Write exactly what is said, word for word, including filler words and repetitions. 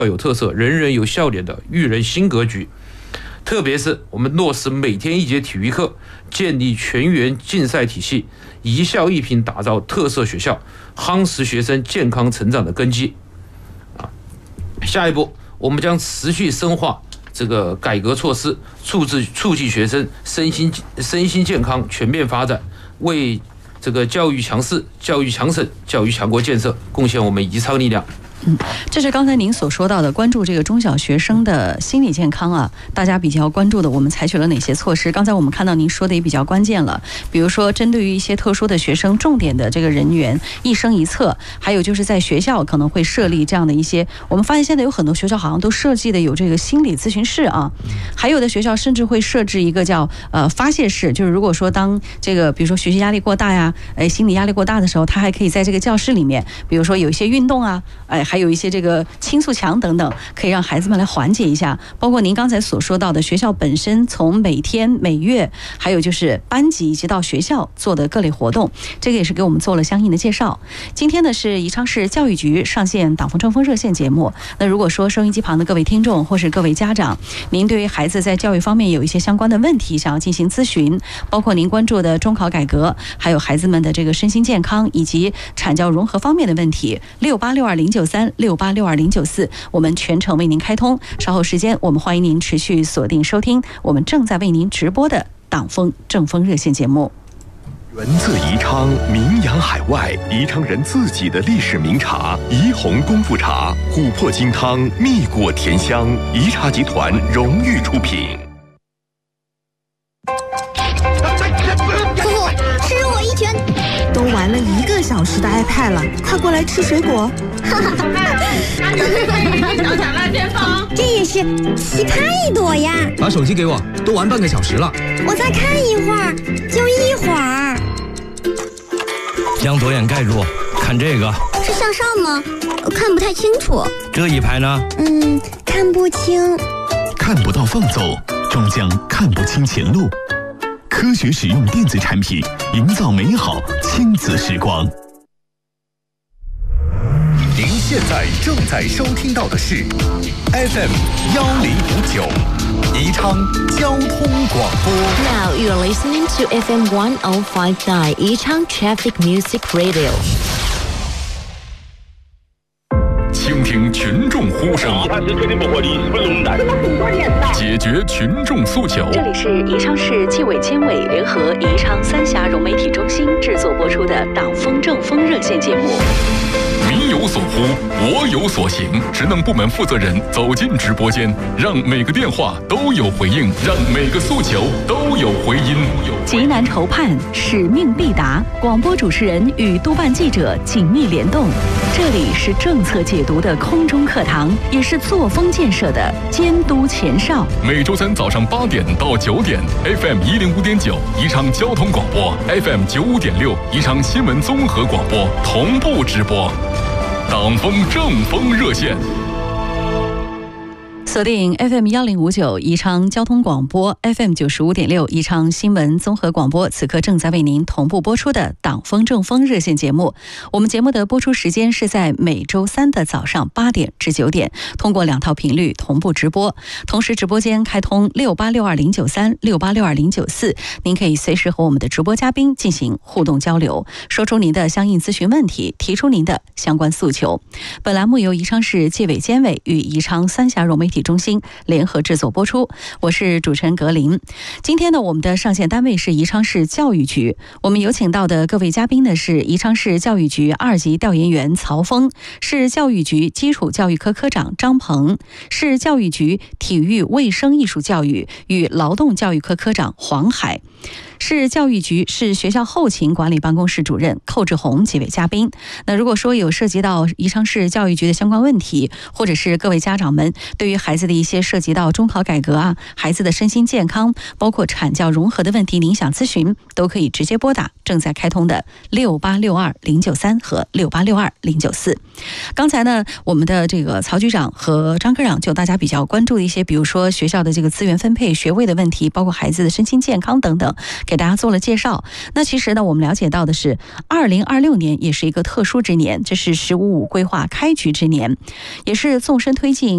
要有特色、人人有笑脸的育人新格局。特别是我们落实每天一节体育课，建立全员竞赛体系，一校一评打造特色学校，夯实学生健康成长的根基。啊，下一步我们将持续深化这个改革措施，促进促进学生身心身心健康全面发展，为这个教育强市、教育强省、教育强国建设贡献我们宜昌力量。 嗯，这是刚才您所说到的关注这个中小学生的心理健康啊，大家比较关注的，我们采取了哪些措施？刚才我们看到您说的也比较关键了，比如说针对于一些特殊的学生，重点的这个人员一生一策，还有就是在学校可能会设立这样的一些，我们发现现在有很多学校好像都设计的有这个心理咨询室啊，还有的学校甚至会设置一个叫呃发泄室，就是如果说当这个比如说学习压力过大呀，哎心理压力过大的时候，他还可以在这个教室里面，比如说有一些运动啊，哎。还有一些这个倾诉墙等等，可以让孩子们来缓解一下。包括您刚才所说到的学校本身从每天每月，还有就是班级以及到学校做的各类活动，这个也是给我们做了相应的介绍。今天呢是宜昌市教育局上线党风政风热线节目。那如果说收音机旁的各位听众或是各位家长，您对于孩子在教育方面有一些相关的问题想要进行咨询，包括您关注的中考改革，还有孩子们的这个身心健康以及产教融合方面的问题，六八六二零九三六八六二零九四，我们全程为您开通。稍后时间，我们欢迎您持续锁定收听我们正在为您直播的党风政风热线节目。 源自宜昌，名扬海外，宜昌人自己的历史名茶宜红功夫茶，琥珀金汤，蜜果甜香，宜茶集团荣誉出品。 吃我一拳！ 都玩了一个小时的 iPad 了，快过来吃水果。 小小辣边房，这也是奇葩一朵呀！ 把手机给我，都玩半个小时了。 我再看一会儿，就一会儿。 将左眼盖住，看这个。 是向上吗？看不太清楚。 这一排呢？ 嗯，看不清。 看不到放纵，终将看不清前路。科学使用电子产品，营造美好亲子时光。 您现在正在收听到的是 F M 幺零五九宜昌交通广播。 Now you are listening to F M one oh five point nine 宜昌 Traffic Music Radio。 倾听群众呼声，解决群众诉求。 这里是宜昌市纪委监委联合宜昌三峡融媒体中心制作播出的党风政风热线节目。 民有所呼，我有所行。职能部门负责人走进直播间，让每个电话都有回应，让每个诉求都有回音。 急难筹判，使命必达。广播主持人与督办记者紧密联动。这里是政策解读的空中课堂，也是作风建设的监督前哨。 每周三早上八点到九点 ，F M 一零五点九宜昌交通广播 ，F M 九五点六宜昌新闻综合广播同步直播。党风政风热线， 锁定 F M 幺零五九宜昌交通广播 ，F M 九十五点六宜昌新闻综合广播，此刻正在为您同步播出的党风政风热线节目。我们节目的播出时间是在每周三的早上八点至九点，通过两套频率同步直播。同时，直播间开通六八六二零九三、六八六二零九四，您可以随时和我们的直播嘉宾进行互动交流，说出您的相应咨询问题，提出您的相关诉求。本栏目由宜昌市纪委监委与宜昌三峡融媒体中心联合制作播出，我是主持人格林。今天呢，我们的上线单位是宜昌市教育局，我们有请到的各位嘉宾呢是宜昌市教育局二级调研员曹峰，市教育局基础教育科科长张鹏，市教育局体育卫生艺术教育与劳动教育科科长黄海，市教育局市学校后勤管理办公室主任寇志红几位嘉宾。那如果说有涉及到宜昌市教育局的相关问题，或者是各位家长们对于孩子的一些涉及到中考改革啊、孩子的身心健康，包括产教融合的问题，您想咨询，都可以直接拨打正在开通的六八六二零九三和六八六二零九四。 刚才呢，我们的这个曹局长和张科长就大家比较关注的一些，比如说学校的这个资源分配、学位的问题，包括孩子的身心健康等等，给大家做了介绍。那其实呢，我们了解到的是，二零二六年也是一个特殊之年，这是“十五五”规划开局之年，也是纵深推进